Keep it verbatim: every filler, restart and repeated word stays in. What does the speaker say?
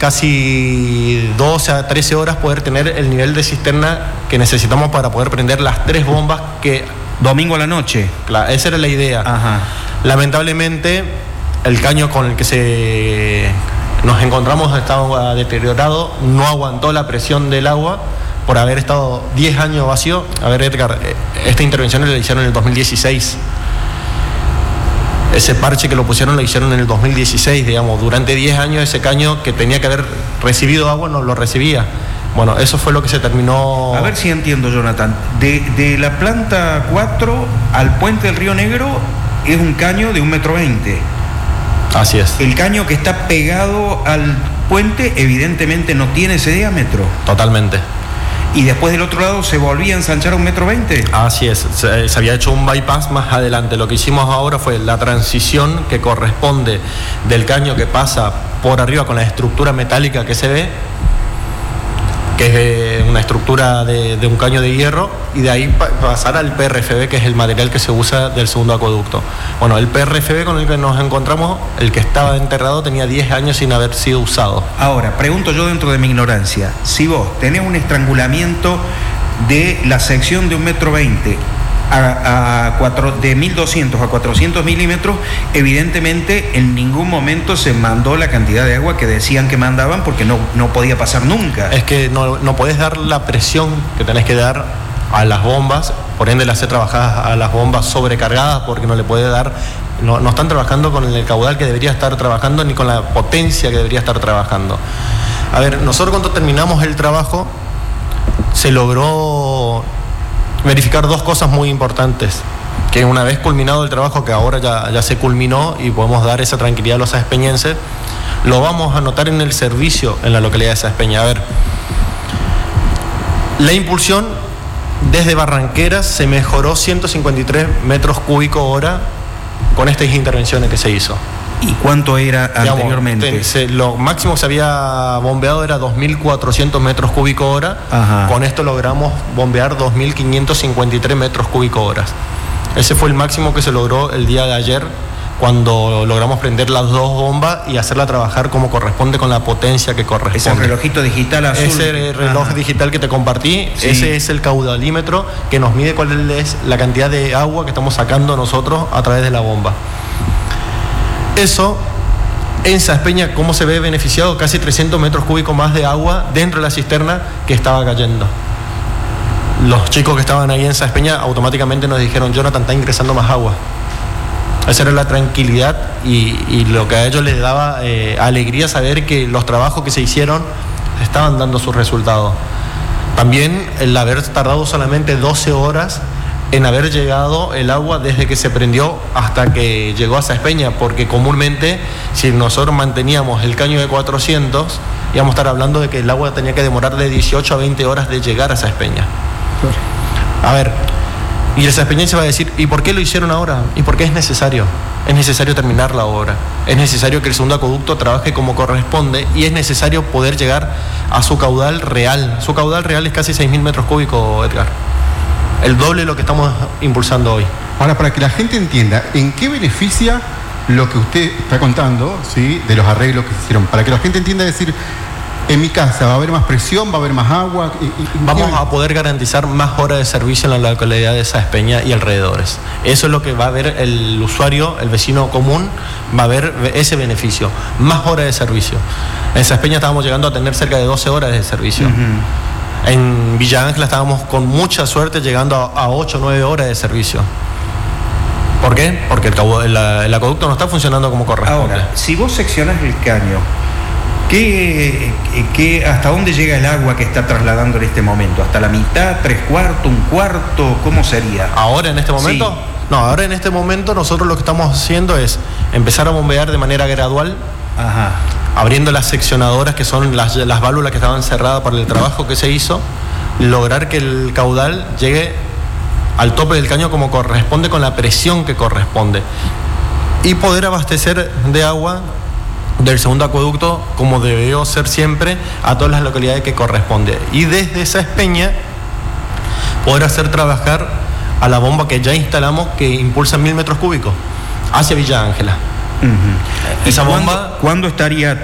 casi doce a trece horas poder tener el nivel de cisterna que necesitamos para poder prender las tres bombas que... Domingo a la noche. Claro, esa era la idea. Ajá. Lamentablemente, el caño con el que se nos encontramos estaba deteriorado, no aguantó la presión del agua por haber estado diez años vacío. A ver, Edgar, esta intervención la hicieron en el dos mil dieciséis. Ese parche que lo pusieron lo hicieron en el dos mil dieciséis, digamos. Durante diez años ese caño que tenía que haber recibido agua no lo recibía. Bueno, eso fue lo que se terminó... A ver si entiendo, Jonathan. De, de la planta cuatro al puente del Río Negro es un caño de un metro veinte. Así es. El caño que está pegado al puente evidentemente no tiene ese diámetro. Totalmente. ¿Y después del otro lado se volvía a ensanchar a un metro veinte? Así es, se, se había hecho un bypass más adelante. Lo que hicimos ahora fue la transición que corresponde del caño que pasa por arriba con la estructura metálica que se ve, que es una estructura de, de un caño de hierro, y de ahí pa pasar al P R F B, que es el material que se usa del segundo acueducto. Bueno, el P R F B con el que nos encontramos, el que estaba enterrado, tenía diez años sin haber sido usado. Ahora, pregunto yo dentro de mi ignorancia, si vos tenés un estrangulamiento de la sección de un metro veinte a, a cuatro, de mil doscientos a cuatrocientos milímetros, evidentemente en ningún momento se mandó la cantidad de agua que decían que mandaban, porque no, no podía pasar nunca. Es que no, no podés dar la presión que tenés que dar a las bombas, por ende las hace trabajadas a las bombas sobrecargadas, porque no le puede dar, no, no están trabajando con el caudal que debería estar trabajando, ni con la potencia que debería estar trabajando. A ver, nosotros cuando terminamos el trabajo, se logró verificar dos cosas muy importantes, que una vez culminado el trabajo, que ahora ya, ya se culminó y podemos dar esa tranquilidad a los saespeñenses, lo vamos a notar en el servicio en la localidad de Saespeña. A ver, la impulsión desde Barranqueras se mejoró ciento cincuenta y tres metros cúbicos hora con estas intervenciones que se hizo. ¿Y cuánto era anteriormente? Digamos, se, lo máximo que se había bombeado era dos mil cuatrocientos metros cúbicos hora. Ajá. Con esto logramos bombear dos mil quinientos cincuenta y tres metros cúbicos horas. Ese fue el máximo que se logró el día de ayer, cuando logramos prender las dos bombas y hacerla trabajar como corresponde, con la potencia que corresponde. Ese relojito digital azul. Ese reloj Ajá. digital que te compartí, sí. Ese es el caudalímetro que nos mide cuál es la cantidad de agua que estamos sacando nosotros a través de la bomba. Eso, en Saespeña, ¿cómo se ve beneficiado? Casi trescientos metros cúbicos más de agua dentro de la cisterna que estaba cayendo. Los chicos que estaban ahí en Saespeña automáticamente nos dijeron: Jonathan, está ingresando más agua. Esa era la tranquilidad y, y lo que a ellos les daba eh, alegría, saber que los trabajos que se hicieron estaban dando sus resultados. También el haber tardado solamente doce horas en haber llegado el agua desde que se prendió hasta que llegó a Saespeña, porque comúnmente si nosotros manteníamos el caño de cuatrocientos, íbamos a estar hablando de que el agua tenía que demorar de dieciocho a veinte horas de llegar a Saespeña. A ver, y el saespeñense va a decir: ¿y por qué lo hicieron ahora? ¿Y por qué es necesario? Es necesario terminar la obra, es necesario que el segundo acueducto trabaje como corresponde, y es necesario poder llegar a su caudal real. Su caudal real es casi seis mil metros cúbicos, Edgar. El doble de lo que estamos impulsando hoy. Ahora, para que la gente entienda, ¿en qué beneficia lo que usted está contando, ¿sí?, de los arreglos que se hicieron? Para que la gente entienda, decir, en mi casa va a haber más presión, va a haber más agua. Y, y, Vamos a poder garantizar más horas de servicio en la localidad de Saespeña y alrededores. Eso es lo que va a ver el usuario, el vecino común, va a ver ese beneficio. Más horas de servicio. En Saespeña estábamos llegando a tener cerca de doce horas de servicio. Uh-huh. En Villa Ángela estábamos con mucha suerte llegando a, a ocho o nueve horas de servicio. ¿Por qué? Porque el, el, el acueducto no está funcionando como corresponde. Ahora, si vos seccionás el caño, ¿qué, qué, ¿hasta dónde llega el agua que está trasladando en este momento? ¿Hasta la mitad, tres cuartos, un cuarto? ¿Cómo sería? ¿Ahora en este momento? Sí. No, ahora en este momento nosotros lo que estamos haciendo es empezar a bombear de manera gradual. Ajá. Abriendo las seccionadoras, que son las, las válvulas que estaban cerradas para el trabajo que se hizo, lograr que el caudal llegue al tope del caño como corresponde, con la presión que corresponde, y poder abastecer de agua del segundo acueducto, como debió ser siempre, a todas las localidades que corresponde. Y desde Saespeña poder hacer trabajar a la bomba que ya instalamos, que impulsa mil metros cúbicos hacia Villa Ángela. Uh-huh. Esa bomba, ¿cuándo, ¿cuándo estaría